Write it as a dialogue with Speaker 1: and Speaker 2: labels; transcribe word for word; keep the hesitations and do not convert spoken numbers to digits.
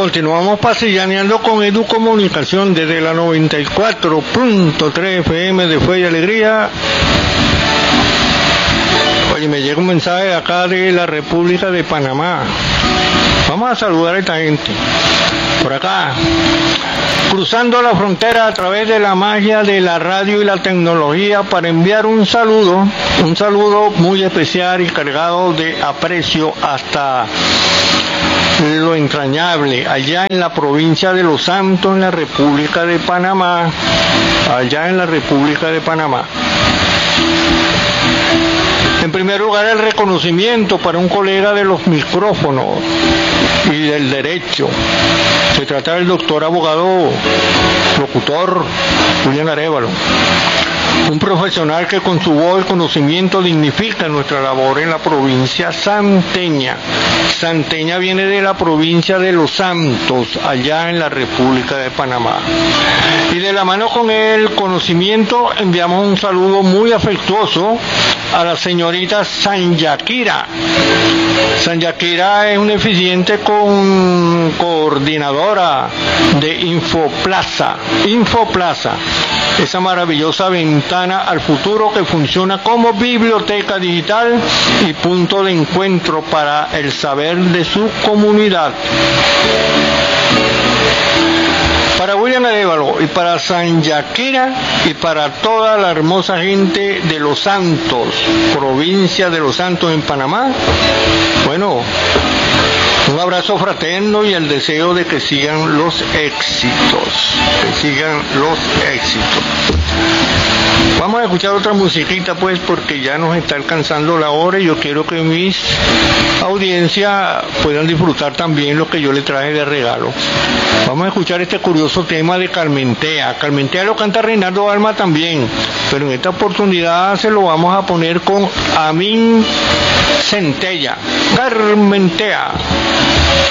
Speaker 1: continuamos paseando con Educomunicación desde la noventa y cuatro punto tres F M de Fe y Alegría. Oye, me llega un mensaje de acá de la República de Panamá. Vamos a saludar a esta gente. Por acá, cruzando la frontera a través de la magia de la radio y la tecnología para enviar un saludo, un saludo muy especial y cargado de aprecio hasta lo entrañable, allá en la provincia de Los Santos, en la República de Panamá, allá en la República de Panamá. En primer lugar, el reconocimiento para un colega de los micrófonos y del derecho. Se trata del doctor abogado locutor William Arévalo, un profesional que con su voz y conocimiento dignifica nuestra labor en la provincia santeña. Santeña viene de la provincia de Los Santos, allá en la República de Panamá. Y de la mano con el conocimiento enviamos un saludo muy afectuoso a la señorita Sanyakira. Sanyakira es una eficiente con coordinadora de Infoplaza. Infoplaza, esa maravillosa ventana al futuro que funciona como biblioteca digital y punto de encuentro para el saber de su comunidad. Para William Arévalo y para Sanyakira y para toda la hermosa gente de Los Santos, provincia de Los Santos en Panamá, bueno, un abrazo fraterno y el deseo de que sigan los éxitos, que sigan los éxitos. Vamos a escuchar otra musiquita pues, porque ya nos está alcanzando la hora y yo quiero que mis audiencias puedan disfrutar también lo que yo le traje de regalo. Vamos a escuchar este curioso tema de Carmentea. Carmentea lo canta Reinaldo Alma también, pero en esta oportunidad se lo vamos a poner con Amin Centella. Carmentea.